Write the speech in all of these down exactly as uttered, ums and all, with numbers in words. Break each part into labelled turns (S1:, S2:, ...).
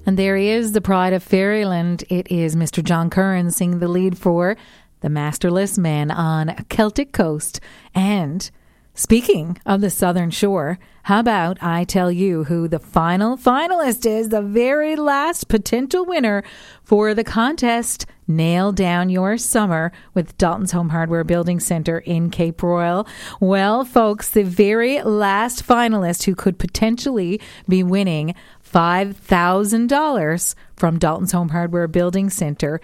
S1: And there he is, the pride of Fairyland. It is Mister John Curran singing the lead for The Masterless Man on Celtic Coast. And speaking of the Southern Shore, how about I tell you who the final finalist is, the very last potential winner for the contest, Nail Down Your Summer with Dalton's Home Hardware Building Center in Cape Royal. Well, folks, the very last finalist who could potentially be winning five thousand dollars from Dalton's Home Hardware Building Center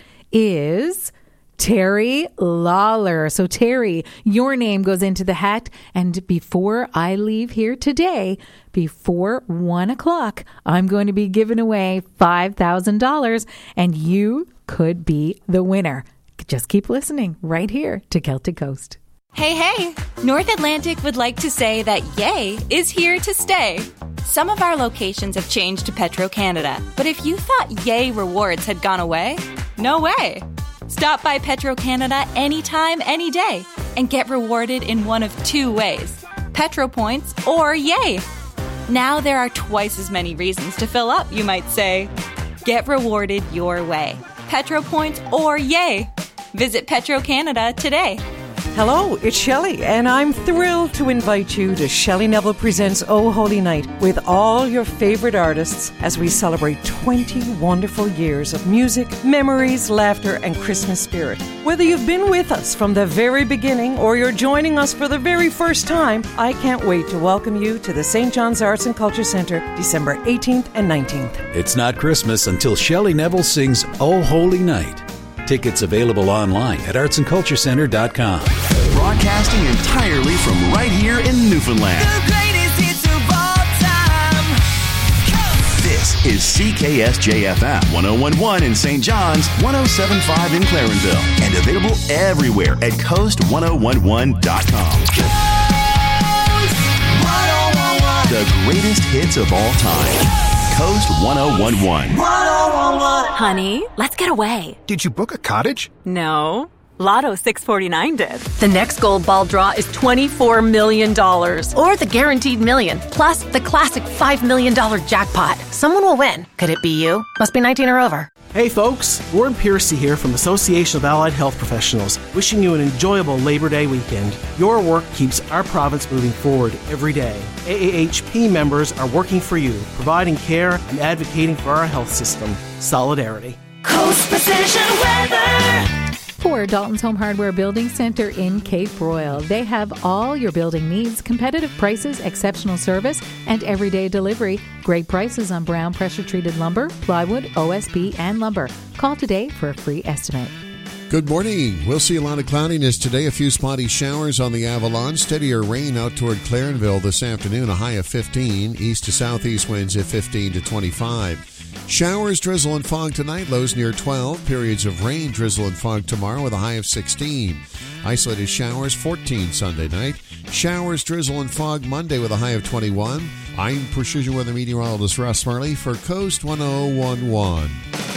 S1: is Terry Lawler. So Terry, your name goes into the hat. And before I leave here today, before one o'clock, I'm going to be giving away five thousand dollars and you could be the winner. Just keep listening right here to Celtic Coast.
S2: Hey, hey! North Atlantic would like to say that Yay is here to stay. Some of our locations have changed to Petro-Canada, but if you thought Yay rewards had gone away, no way. Stop by Petro-Canada anytime, any day, and get rewarded in one of two ways, Petro Points or Yay. Now there are twice as many reasons to fill up, you might say. Get rewarded your way, Petro Points or Yay. Visit Petro-Canada today.
S3: Hello, it's Shelley, and I'm thrilled to invite you to Shelley Neville Presents Oh Holy Night with all your favorite artists as we celebrate twenty wonderful years of music, memories, laughter, and Christmas spirit. Whether you've been with us from the very beginning or you're joining us for the very first time, I can't wait to welcome you to the Saint John's Arts and Culture Centre December eighteenth and nineteenth.
S4: It's not Christmas until Shelley Neville sings Oh Holy Night. Tickets available online at arts and culture center dot com.
S5: Broadcasting entirely from right here in Newfoundland.
S6: The greatest hits of all time. Coast.
S5: This is C K S J F M one oh one point one in Saint John's, one oh seven point five in Clarenville, and available everywhere at coast one oh one one dot com.
S6: Coast one oh one one.
S5: The greatest hits of all time. Coast one oh one one.
S6: one oh one one.
S2: Honey, let's get away.
S7: Did you book a cottage?
S2: No. Lotto six forty-nine did.
S8: The next gold ball draw is twenty-four million dollars. Or the guaranteed million. Plus the classic five million dollars jackpot. Someone will win. Could it be you? Must be nineteen or over.
S9: Hey folks, Warren Piercy here from Association of Allied Health Professionals, wishing you an enjoyable Labor Day weekend. Your work keeps our province moving forward every day. A A H P members are working for you, providing care and advocating for our health system. Solidarity.
S6: Coast Precision Weather.
S1: For Dalton's Home Hardware Building Center in Cape Royal. They have all your building needs, competitive prices, exceptional service, and everyday delivery. Great prices on brown pressure-treated lumber, plywood, O S B, and lumber. Call today for a free estimate.
S10: Good morning. We'll see a lot of cloudiness today. A few spotty showers on the Avalon. Steadier rain out toward Clarenville this afternoon. A high of fifteen. East to southeast winds at fifteen to twenty-five. Showers, drizzle, and fog tonight. Lows near twelve. Periods of rain, drizzle, and fog tomorrow with a high of sixteen. Isolated showers, fourteen Sunday night. Showers, drizzle, and fog Monday with a high of twenty-one. I'm Precision Weather Meteorologist Russ Marley for Coast one oh one one.